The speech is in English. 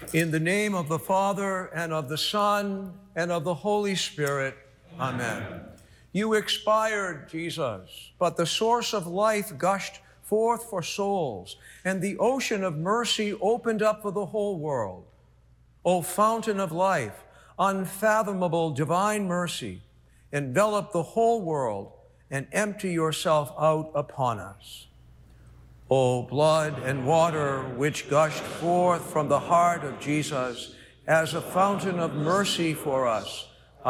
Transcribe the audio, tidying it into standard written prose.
In the name of the Father, and of the Son, and of the Holy Spirit. Amen. You expired, Jesus, but the source of life gushed forth for souls, and the ocean of mercy opened up for the whole world. O fountain of life, unfathomable divine mercy, envelop the whole world and empty yourself out upon us. O blood and water which gushed forth from the heart of Jesus as a fountain of mercy for us,